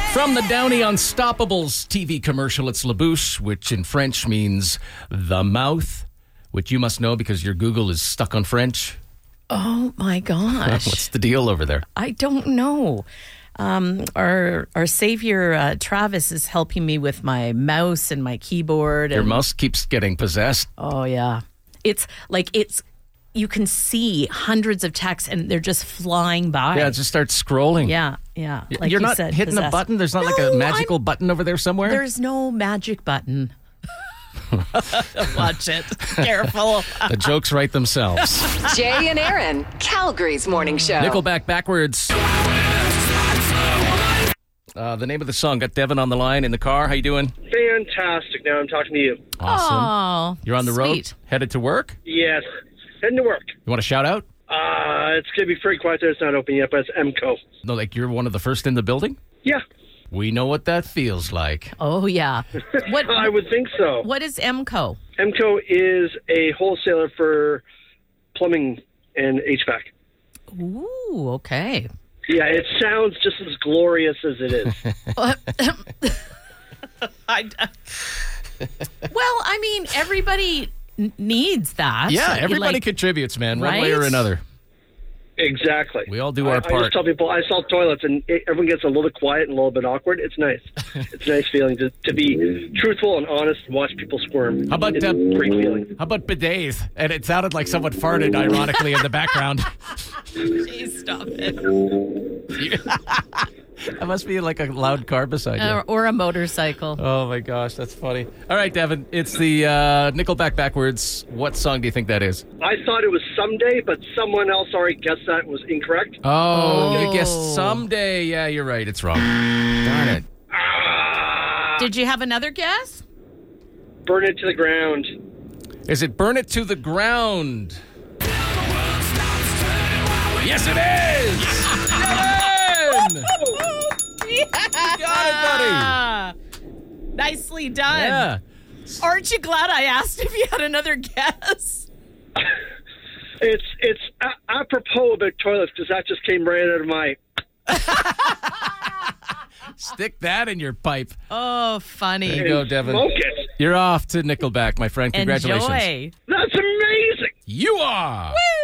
From the Downey Unstoppables TV commercial, it's La Bouche, which in French means the mouth, which you must know because your Google is stuck on French. Oh, my gosh. What's the deal over there? I don't know. Our savior, Travis, is helping me with my mouse and my keyboard. Your mouse keeps getting possessed. Oh, yeah. It's you can see hundreds of texts and they're just flying by. Yeah, just start scrolling. Yeah. Like You're you not said, hitting a possessed. button? There's not like a magical button over there somewhere? There's no magic button. Watch it. Careful. The jokes write themselves. Jay and Aaron, Calgary's morning show. Nickelback backwards. The name of the song. Got Devin on the line in the car. How you doing? Fantastic. Now I'm talking to you. Awesome. Oh, You're on the sweet. road, headed to work? Yes. Heading to work. You want to shout out? It's going to be pretty quiet there. It's not open yet, but it's MCO. No, like you're one of the first in the building? Yeah, We know what that feels like. Oh, yeah. What I would think so. What is MCO? MCO is a wholesaler for plumbing and HVAC. Ooh, okay. Yeah, it sounds just as glorious as it is. Well, I mean, everybody needs that. Yeah, So, everybody like, contributes, man, one way or right? another. Exactly. We all do our I part. just tell people I sell toilets, and everyone gets a little bit quiet and a little bit awkward. It's nice. It's a nice feeling to be truthful and honest and watch people squirm. How about, It's a great feeling. How about bidets? And it sounded like someone farted, ironically, in the background. Jeez, stop it. That must be like a loud car beside you. Or a motorcycle. Oh, my gosh, that's funny. All right, Devin, it's the Nickelback backwards. What song do you think that is? I thought it was Someday, but someone else already guessed that was incorrect. Oh, you Oh. guessed Someday. Yeah, you're right. It's wrong. Darn it. Did you have another guess? Burn it to the ground. Is it Burn It to the Ground? Yes, it is! Devin! You got it, buddy. Nicely done. Yeah. Aren't you glad I asked if you had another guess? It's apropos about toilets because that just came right out of my... Stick that in your pipe. Oh, funny. There you go, Devin. Smoke it. You're off to Nickelback, my friend. Congratulations. Enjoy. That's amazing. You are. Woo!